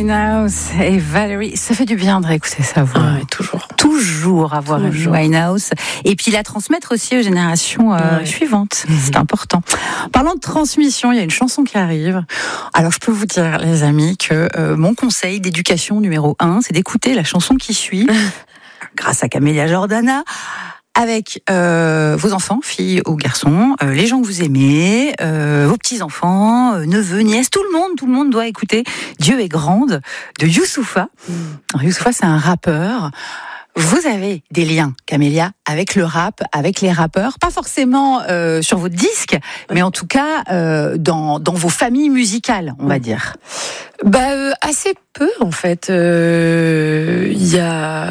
Winehouse et Valérie, ça fait du bien de réécouter sa voix. Ouais, toujours. Toujours avoir une Winehouse. Et puis la transmettre aussi aux générations suivantes. C'est important. Parlant de transmission, il y a une chanson qui arrive. Alors je peux vous dire, les amis, que mon conseil d'éducation numéro 1, c'est d'écouter la chanson qui suit, grâce à Camélia Jordana, avec vos enfants, filles ou garçons, les gens que vous aimez, vos petits-enfants, neveux, nièces, tout le monde doit écouter Dieu est grande de Youssoupha. Alors, Youssoupha, c'est un rappeur. Vous avez des liens, Camélia, avec le rap, avec les rappeurs, pas forcément sur votre disque, mais en tout cas dans vos familles musicales, on va dire. Assez peu, en fait. Il y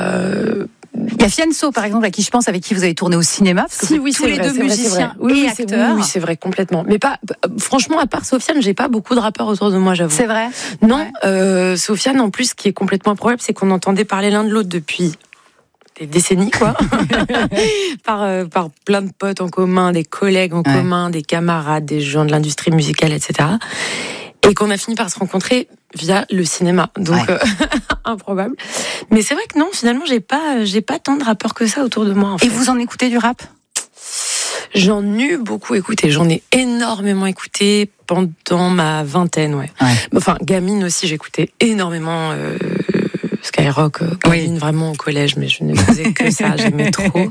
a Fianso, par exemple, à qui je pense, avec qui vous avez tourné au cinéma, parce que tous les deux musiciens et acteurs. Oui, c'est vrai, complètement. Mais pas, franchement, à part Sofiane, j'ai pas beaucoup de rappeurs autour de moi, j'avoue. C'est vrai? Non, Sofiane, en plus, ce qui est complètement improbable, c'est qu'on entendait parler l'un de l'autre depuis des décennies, quoi. par plein de potes en commun, des collègues en commun, des camarades, des gens de l'industrie musicale, etc. Et qu'on a fini par se rencontrer via le cinéma. Donc, improbable. Mais c'est vrai que non, finalement, j'ai pas tant de rappeurs que ça autour de moi, en fait. Et vous en écoutez du rap? J'en ai beaucoup écouté. J'en ai énormément écouté pendant ma vingtaine, ouais. Enfin, gamine aussi, j'écoutais énormément Skyrock, gamine, vraiment au collège, mais je ne faisais que ça, j'aimais trop.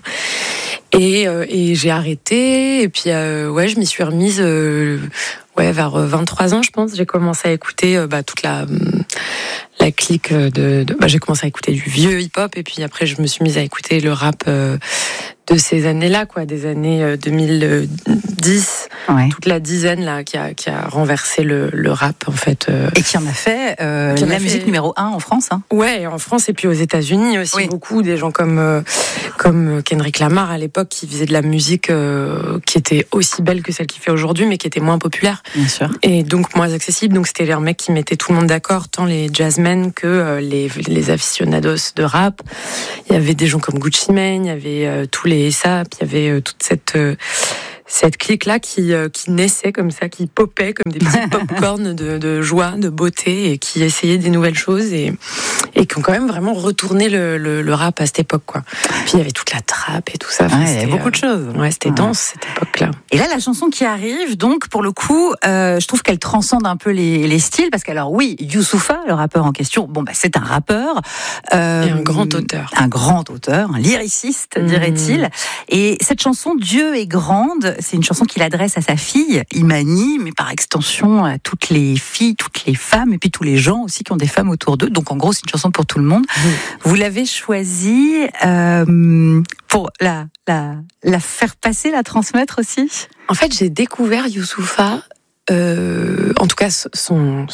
Et j'ai arrêté, et puis je m'y suis remise vers 23 ans, je pense. J'ai commencé à écouter toute la clique j'ai commencé à écouter du vieux hip-hop, et puis après je me suis mise à écouter le rap de ces années-là, quoi, des années 2010, toute la dizaine là qui a renversé le rap, en fait. Et qui en a fait la musique numéro 1 en France. Hein. Ouais, en France et puis aux États-Unis aussi, beaucoup, des gens comme Kendrick Lamar à l'époque, qui faisait de la musique qui était aussi belle que celle qu'il fait aujourd'hui, mais qui était moins populaire. Bien sûr. Et donc moins accessible. Donc c'était un mec qui mettait tout le monde d'accord, tant les jazzmen que les aficionados de rap. Il y avait des gens comme Gucci Mane, il y avait tous les ASAP, il y avait toute cette clique-là qui naissait comme ça, qui popait comme des petits pop-corns de joie, de beauté, et qui essayaient des nouvelles choses et qui ont quand même vraiment retourné le rap à cette époque, quoi. Puis il y avait toute la trappe et tout ça. Enfin, il y avait beaucoup de choses. Ouais, c'était dense, cette époque-là. Et là, la chanson qui arrive, donc, pour le coup, je trouve qu'elle transcende un peu les styles, parce qu'alors, oui, Youssoupha, le rappeur en question, c'est un rappeur. Et un grand auteur. Un grand auteur, un lyriciste, dirait-il. Et cette chanson, Dieu est grande, c'est une chanson qu'il adresse à sa fille, Imani, mais par extension à toutes les filles, toutes les femmes, et puis tous les gens aussi qui ont des femmes autour d'eux. Donc en gros, c'est une chanson pour tout le monde. Vous l'avez choisie pour la faire passer, la transmettre aussi? En fait, j'ai découvert Youssoupha, en tout cas son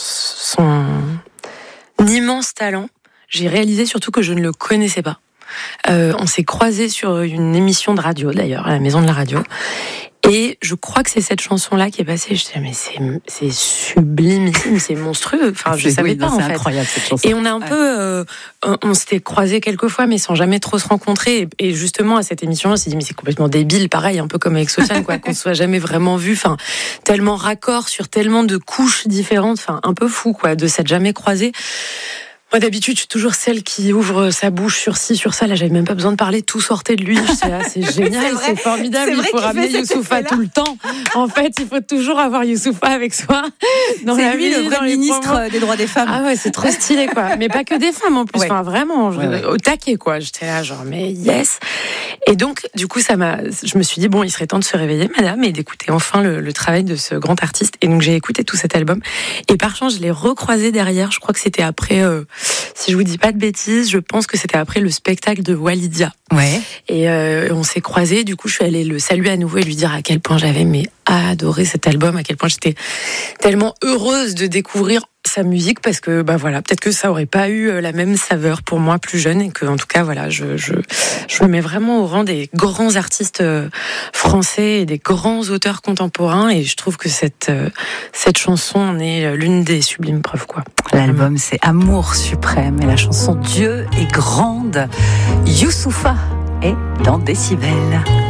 immense talent. J'ai réalisé surtout que je ne le connaissais pas. On s'est croisés sur une émission de radio, d'ailleurs, à la Maison de la Radio. Et je crois que c'est cette chanson-là qui est passée. Je disais, mais c'est sublime, c'est monstrueux. Enfin, je savais pas, en fait. C'est incroyable, cette chanson. Et on a un peu, on s'était croisés quelques fois, mais sans jamais trop se rencontrer. Et justement, à cette émission, on s'est dit, mais c'est complètement débile, pareil, un peu comme avec Sofiane, quoi, qu'on se soit jamais vraiment vu. Enfin, tellement raccord sur tellement de couches différentes. Enfin, un peu fou, quoi, de s'être jamais croisés. Moi, d'habitude, je suis toujours celle qui ouvre sa bouche sur ci, sur ça. Là, j'avais même pas besoin de parler, tout sortait de lui. C'est génial, c'est formidable. Il faut ramener Youssoupha tout le temps. En fait, il faut toujours avoir Youssoupha avec soi. C'est lui le vrai ministre des droits des femmes. Ah ouais, c'est trop stylé, quoi. Mais pas que des femmes, en plus. Enfin, vraiment, au taquet, quoi. J'étais là, genre, mais yes. Et donc, du coup, je me suis dit, bon, il serait temps de se réveiller, madame, et d'écouter enfin le travail de ce grand artiste. Et donc, j'ai écouté tout cet album. Et par chance, je l'ai recroisé derrière. Je crois que c'était après, si je vous dis pas de bêtises, je pense que c'était après le spectacle de Walidia. Ouais. Et on s'est croisés. Du coup, je suis allée le saluer à nouveau et lui dire à quel point j'avais adoré cet album, à quel point j'étais tellement heureuse de découvrir sa musique, parce que peut-être que ça aurait pas eu la même saveur pour moi plus jeune, et que en tout cas je me mets vraiment au rang des grands artistes français et des grands auteurs contemporains, et je trouve que cette chanson en est l'une des sublimes preuves, quoi. L'album, c'est Amour suprême, et la chanson Dieu est grande. Youssoupha est dans Décibel.